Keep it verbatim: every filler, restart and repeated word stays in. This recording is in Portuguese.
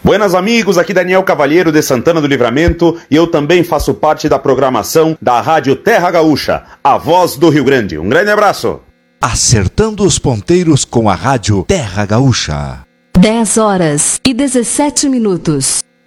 Buenas amigos, aqui Daniel Cavalheiro de Santana do Livramento e eu também faço parte da programação da Rádio Terra Gaúcha, a voz do Rio Grande. Um grande abraço. Acertando os ponteiros com a Rádio Terra Gaúcha. dez horas e dezessete minutos.